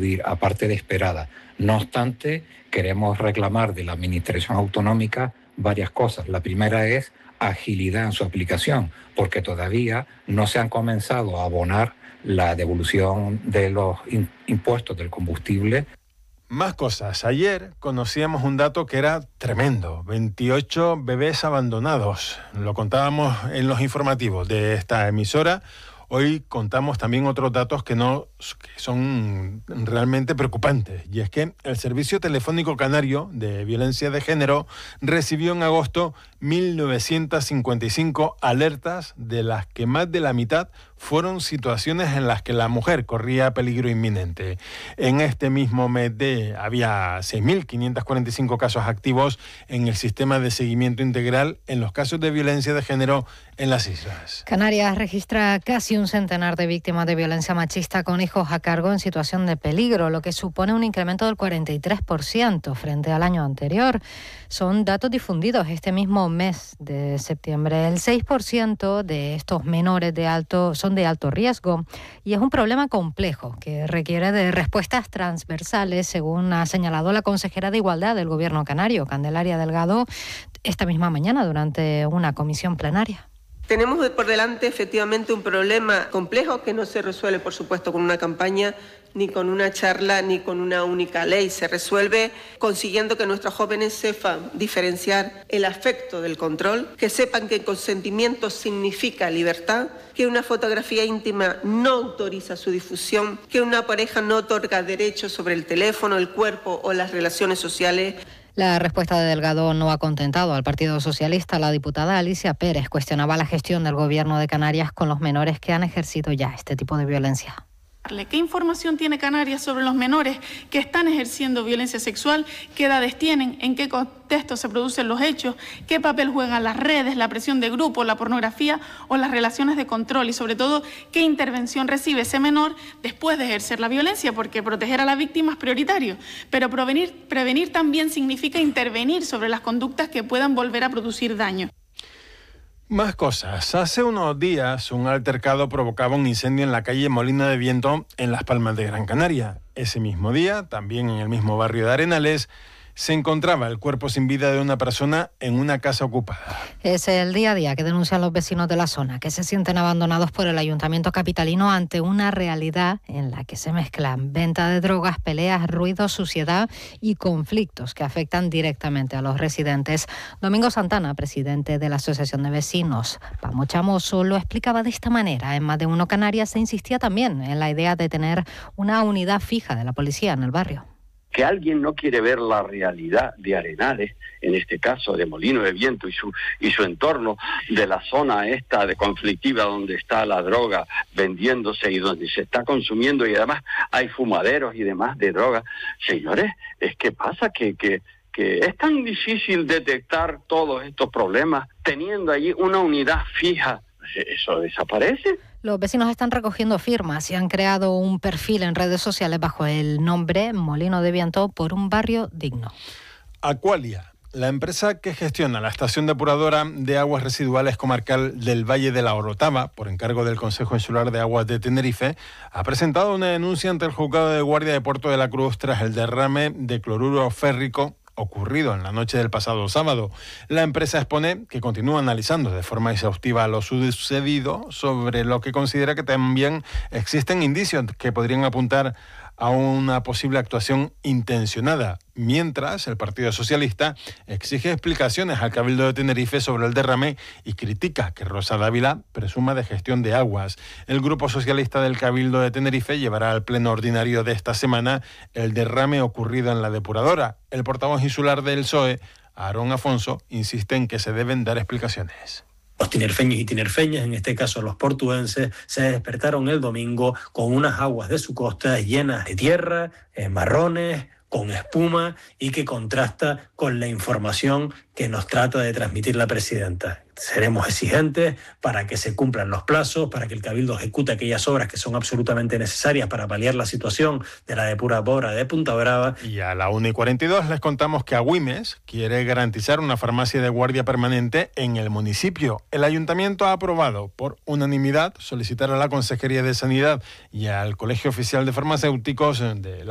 aplaudir, aparte de esperada. No obstante, queremos reclamar de la Administración Autonómica varias cosas. La primera es agilidad en su aplicación, porque todavía no se han comenzado a abonar la devolución de los impuestos del combustible. Más cosas. Ayer conocíamos un dato que era tremendo. 28 bebés abandonados. Lo contábamos en los informativos de esta emisora. Hoy contamos también otros datos que son realmente preocupantes. Y es que el Servicio Telefónico Canario de Violencia de Género recibió en agosto 1.955 alertas, de las que más de la mitad fueron situaciones en las que la mujer corría peligro inminente. En este mismo mes había 6.545 casos activos en el sistema de seguimiento integral en los casos de violencia de género en las islas. Canarias registra casi un centenar de víctimas de violencia machista con hijos a cargo en situación de peligro, lo que supone un incremento del 43% frente al año anterior. Son datos difundidos este mismo mes de septiembre. El 6% de estos menores son de alto riesgo y es un problema complejo que requiere de respuestas transversales, según ha señalado la consejera de Igualdad del Gobierno canario, Candelaria Delgado, esta misma mañana durante una comisión plenaria. Tenemos por delante efectivamente un problema complejo que no se resuelve, por supuesto, con una campaña, ni con una charla, ni con una única ley. Se resuelve consiguiendo que nuestros jóvenes sepan diferenciar el afecto del control, que sepan que el consentimiento significa libertad, que una fotografía íntima no autoriza su difusión, que una pareja no otorga derechos sobre el teléfono, el cuerpo o las relaciones sociales. La respuesta de Delgado no ha contentado al Partido Socialista. La diputada Alicia Pérez cuestionaba la gestión del Gobierno de Canarias con los menores que han ejercido ya este tipo de violencia. ¿Qué información tiene Canarias sobre los menores que están ejerciendo violencia sexual? ¿Qué edades tienen? ¿En qué contexto se producen los hechos? ¿Qué papel juegan las redes, la presión de grupo, la pornografía o las relaciones de control? Y sobre todo, ¿qué intervención recibe ese menor después de ejercer la violencia? Porque proteger a la víctima es prioritario, pero prevenir también significa intervenir sobre las conductas que puedan volver a producir daño. Más cosas. Hace unos días un altercado provocaba un incendio en la calle Molino de Viento en Las Palmas de Gran Canaria. Ese mismo día, también en el mismo barrio de Arenales, se encontraba el cuerpo sin vida de una persona en una casa ocupada. Es el día a día que denuncian los vecinos de la zona, que se sienten abandonados por el Ayuntamiento capitalino ante una realidad en la que se mezclan venta de drogas, peleas, ruido, suciedad y conflictos que afectan directamente a los residentes. Domingo Santana, presidente de la Asociación de Vecinos Pamo Chamoso, lo explicaba de esta manera. En Más de Uno Canarias se insistía también en la idea de tener una unidad fija de la policía en el barrio. Que alguien no quiere ver la realidad de Arenales, en este caso de Molino de Viento y su entorno, de la zona esta de conflictiva donde está la droga vendiéndose y donde se está consumiendo y además hay fumaderos y demás de droga. Señores, es que pasa que es tan difícil detectar todos estos problemas teniendo allí una unidad fija. ¿Eso desaparece? Los vecinos están recogiendo firmas y han creado un perfil en redes sociales bajo el nombre Molino de Viento por un barrio digno. Aqualia, la empresa que gestiona la estación depuradora de aguas residuales comarcal del Valle de la Orotava, por encargo del Consejo Insular de Aguas de Tenerife, ha presentado una denuncia ante el Juzgado de Guardia de Puerto de la Cruz tras el derrame de cloruro férrico ocurrido en la noche del pasado sábado. La empresa expone que continúa analizando de forma exhaustiva lo sucedido, sobre lo que considera que también existen indicios que podrían apuntar a una posible actuación intencionada, mientras el Partido Socialista exige explicaciones al Cabildo de Tenerife sobre el derrame y critica que Rosa Dávila presuma de gestión de aguas. El Grupo Socialista del Cabildo de Tenerife llevará al pleno ordinario de esta semana el derrame ocurrido en la depuradora. El portavoz insular del PSOE, Aarón Afonso, insiste en que se deben dar explicaciones. Los tinerfeños y tinerfeñas, en este caso los portuenses, se despertaron el domingo con unas aguas de su costa llenas de tierra, marrones, con espuma y que contrasta con la información que nos trata de transmitir la presidenta. Seremos exigentes para que se cumplan los plazos, para que el Cabildo ejecute aquellas obras que son absolutamente necesarias para paliar la situación de la depuradora de Punta Brava. Y a la 1:42 les contamos que Agüimes quiere garantizar una farmacia de guardia permanente en el municipio. El Ayuntamiento ha aprobado por unanimidad solicitar a la Consejería de Sanidad y al Colegio Oficial de Farmacéuticos de la